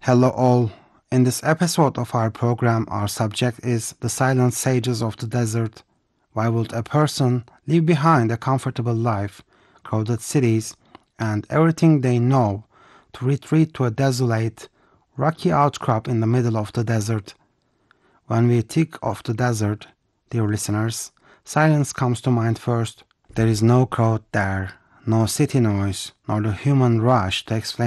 Hello all. In this episode of our program, our subject is the silent sages of the desert. Why would a person leave behind a comfortable life, crowded cities, and everything they know to retreat to a desolate, rocky outcrop in the middle of the desert? When we think of the desert, dear listeners, silence comes to mind first. There is no crowd there, no city noise, nor the human rush to explain